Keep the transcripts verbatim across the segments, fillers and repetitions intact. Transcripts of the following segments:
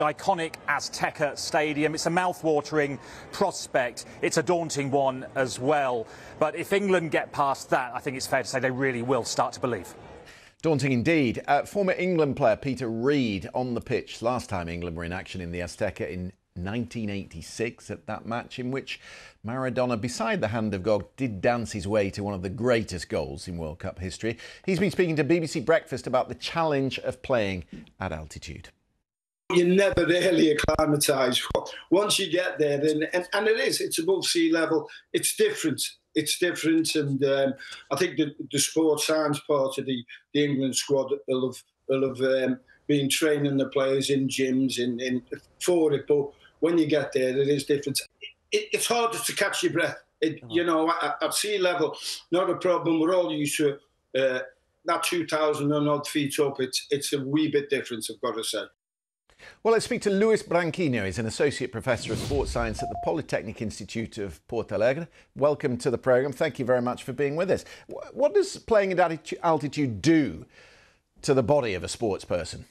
Iconic Azteca Stadium. It's a mouth-watering prospect. It's a daunting one as well. But if England get past that, I think it's fair to say they really will start to believe. Daunting indeed. Uh, former England player Peter Reid on the pitch last time England were in action in the Azteca in nineteen eighty-six at that match in which Maradona, beside the hand of God, did dance his way to one of the greatest goals in World Cup history. He's been speaking to B B C Breakfast about the challenge of playing at altitude. You're never really acclimatised. Once you get there, then and, and it is, it's above sea level. It's different. It's different, and um, I think the, the sports science part of the, the England squad will have, will have um, been training the players in gyms in, in for it. But when you get there, it is different. It, it's harder to catch your breath. It, you know, at, at sea level, not a problem. We're all used to uh, that two thousand and odd feet up. It's it's a wee bit different, I've got to say. Well, let's speak to Luis Branquinho. He's an Associate Professor of Sports Science at the Polytechnic Institute of Porto Alegre. Welcome to the programme. Thank you very much for being with us. What does playing at altitude do to the body of a sports person?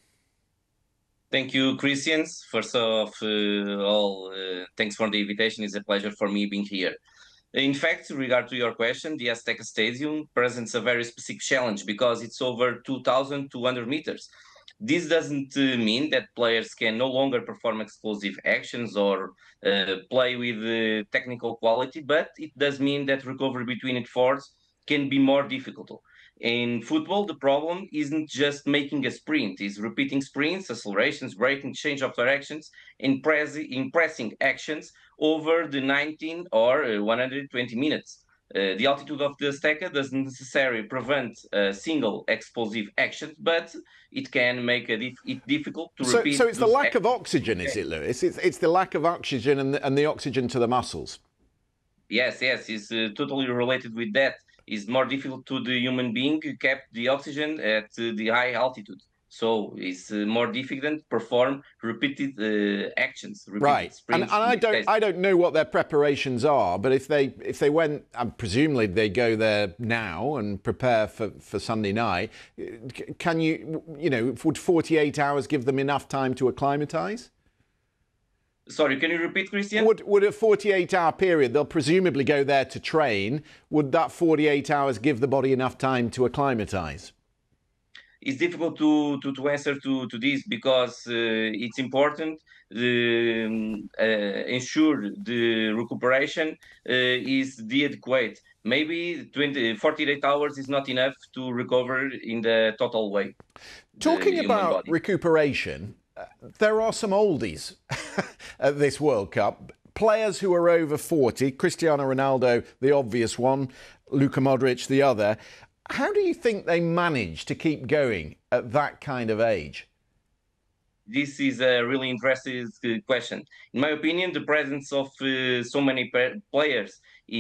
Thank you, Christians. First of uh, all, uh, thanks for the invitation. It's a pleasure for me being here. In fact, with regard to your question, the Azteca Stadium presents a very specific challenge because it's over two thousand two hundred meters. This doesn't uh, mean that players can no longer perform explosive actions or uh, play with uh, technical quality, but it does mean that recovery between efforts can be more difficult. In football, the problem isn't just making a sprint, it's repeating sprints, accelerations, braking, change of directions, and impressing actions over the nineteen or uh, one hundred twenty minutes. Uh, the altitude of the Azteca doesn't necessarily prevent a single explosive action, but it can make it dif difficult to so, repeat. So it's the lack actions. of oxygen, is it, Lewis? It's, it's the lack of oxygen and the, and the oxygen to the muscles. Yes, yes, it's uh, totally related with that. It's more difficult to the human being to keep the oxygen at uh, the high altitude. So it's uh, more difficult to perform repeated uh, actions. Repeated right, and, and I don't, I don't know what their preparations are, but if they, if they went, and presumably they go there now and prepare for, for Sunday night, can you, you know, would forty-eight hours give them enough time to acclimatise? Sorry, can you repeat, Christian? Would, would a forty-eight hour period, they'll presumably go there to train, would that forty-eight hours give the body enough time to acclimatise? It's difficult to, to, to answer to, to this because uh, it's important to uh, ensure the recuperation uh, is the adequate. Maybe twenty, forty-eight hours is not enough to recover in the total way. Talking about recuperation, uh, there are some oldies at this World Cup. Players who are over forty, Cristiano Ronaldo, the obvious one, Luka Modric, the other. How do you think they manage to keep going at that kind of age? This is a really interesting question. In my opinion, the presence of uh, so many players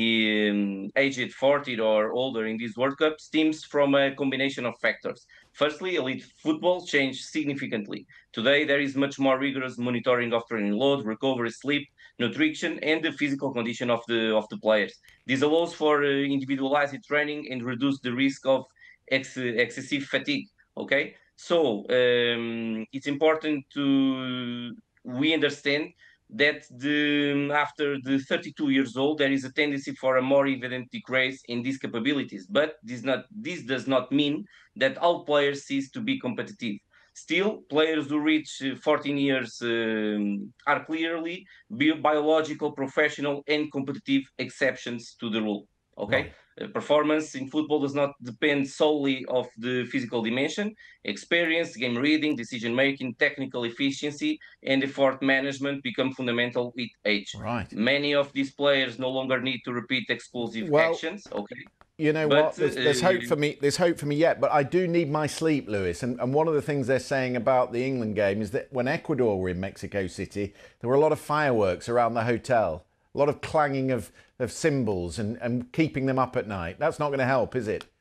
in aged forty or older in this World Cup stems from a combination of factors. Firstly, elite football changed significantly. Today, there is much more rigorous monitoring of training load, recovery, sleep, nutrition, and the physical condition of the of the players. This allows for uh, individualized training and reduce the risk of ex excessive fatigue. Okay, so um, it's important to we understand that the, after the thirty-two years old, there is a tendency for a more evident decrease in these capabilities. But this not this does not mean that all players cease to be competitive. Still, players who reach fourteen years um, are clearly biological, professional, and competitive exceptions to the rule. Okay. Right. Uh, performance in football does not depend solely of the physical dimension. Experience, game reading, decision-making, technical efficiency, and effort management become fundamental with age. Right. Many of these players no longer need to repeat explosive well, actions. Okay. You know but, what? There's, there's uh, hope for me. There's hope for me yet, but I do need my sleep, Lewis. And, and one of the things they're saying about the England game is that when Ecuador were in Mexico City, there were a lot of fireworks around the hotel. A lot of clanging of, of cymbals and, and keeping them up at night. That's not going to help, is it?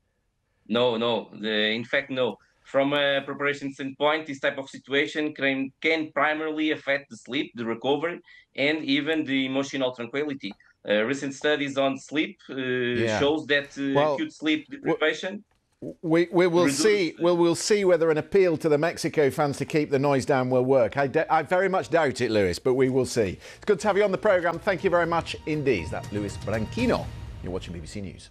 No, no. The, in fact, no. From a preparation standpoint, this type of situation can, can primarily affect the sleep, the recovery, and even the emotional tranquility. Uh, recent studies on sleep uh, yeah. shows that uh, well, acute sleep deprivation We, we will see. We'll, we'll see whether an appeal to the Mexico fans to keep the noise down will work. I, I very much doubt it, Lewis, but we will see. It's good to have you on the programme. Thank you very much indeed. That's Lewis Branquinho. You're watching B B C News.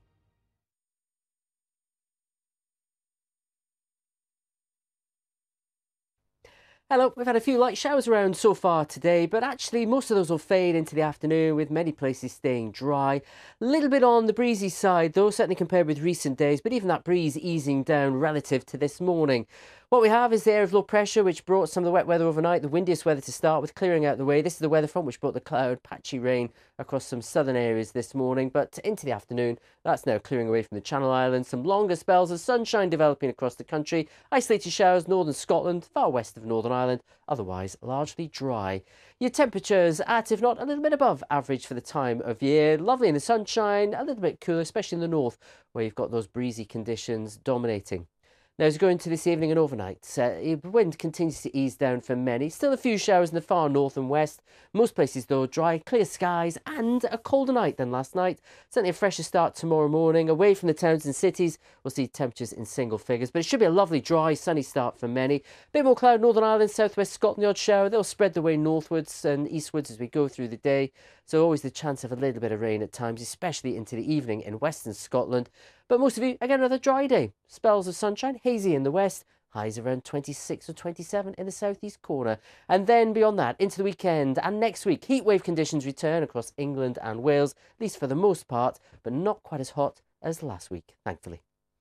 Hello, we've had a few light showers around so far today, but actually most of those will fade into the afternoon with many places staying dry. A little bit on the breezy side though, certainly compared with recent days, but even that breeze easing down relative to this morning. What we have is the area of low pressure which brought some of the wet weather overnight, the windiest weather to start with, clearing out the way. This is the weather front which brought the cloud, patchy rain across some southern areas this morning, but into the afternoon that's now clearing away from the Channel Islands. Some longer spells of sunshine developing across the country, isolated showers northern Scotland, far west of Northern Ireland, otherwise largely dry. Your temperatures at, if not a little bit above average for the time of year. Lovely in the sunshine, a little bit cooler, especially in the north where you've got those breezy conditions dominating. Now, as we go into this evening and overnight, uh, the wind continues to ease down for many. Still a few showers in the far north and west. Most places, though, dry, clear skies and a colder night than last night. Certainly a fresher start tomorrow morning. Away from the towns and cities, we'll see temperatures in single figures. But it should be a lovely, dry, sunny start for many. A bit more cloud, Northern Ireland, southwest Scotland, the odd shower. They'll spread their way northwards and eastwards as we go through the day. So always the chance of a little bit of rain at times, especially into the evening in western Scotland. But most of you, again, another dry day. Spells of sunshine, hazy in the west, highs around twenty-six or twenty-seven in the southeast corner. And then beyond that, into the weekend and next week, heatwave conditions return across England and Wales, at least for the most part, but not quite as hot as last week, thankfully.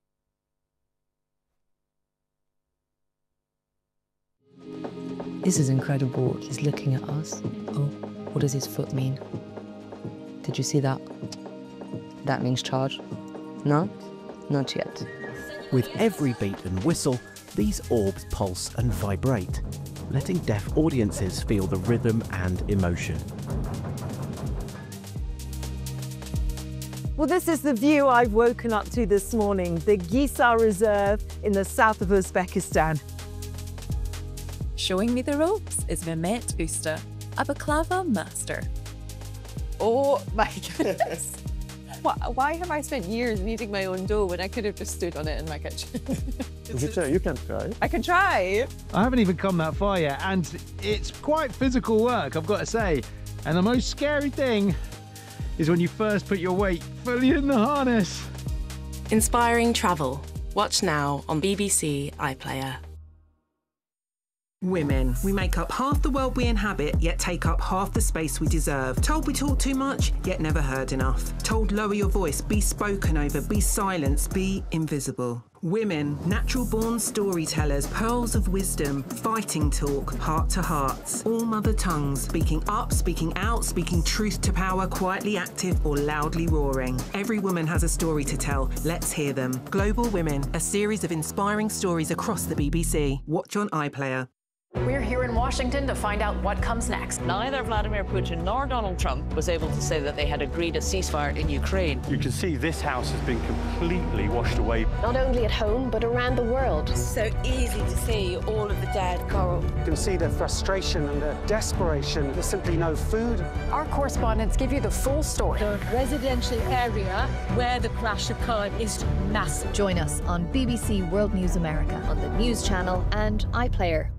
This is incredible. He's looking at us. Oh, what does his foot mean? Did you see that? That means charge. No, not yet. With every beat and whistle, these orbs pulse and vibrate, letting deaf audiences feel the rhythm and emotion. Well, this is the view I've woken up to this morning, the Gisar Reserve in the south of Uzbekistan. Showing me the ropes is Mehmet Usta, a baklava master. Oh my goodness. Why have I spent years kneading my own dough when I could have just stood on it in my kitchen? You can, you can try. I can try. I haven't even come that far yet, and it's quite physical work, I've got to say. And the most scary thing is when you first put your weight fully in the harness. Inspiring travel. Watch now on B B C iPlayer. Women. We make up half the world we inhabit, yet take up half the space we deserve. Told we talk too much, yet never heard enough. Told lower your voice, be spoken over, be silenced, be invisible. Women, natural-born storytellers, pearls of wisdom, fighting talk, heart to hearts. All mother tongues, speaking up, speaking out, speaking truth to power, quietly active or loudly roaring. Every woman has a story to tell. Let's hear them. Global Women, a series of inspiring stories across the B B C. Watch on iPlayer. We're here in Washington to find out what comes next. Neither Vladimir Putin nor Donald Trump was able to say that they had agreed a ceasefire in Ukraine. You can see this house has been completely washed away. Not only at home, but around the world. So easy to see all of the dead coral. You can see the frustration and the desperation. There's simply no food. Our correspondents give you the full story. The residential area where the crash occurred is massive. Join us on B B C World News America on the News Channel and iPlayer.